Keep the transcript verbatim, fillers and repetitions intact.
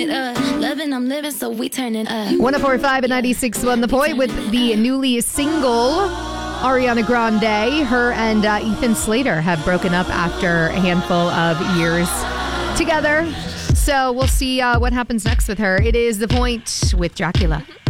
it up. Loving, I'm living, so we turn it up. one oh four point five and ninety-six point one The Point with the newly single Ariana Grande. Her and uh, Ethan Slater have broken up after a handful of years together. So we'll see uh, what happens next with her. It is The Point with Dracula.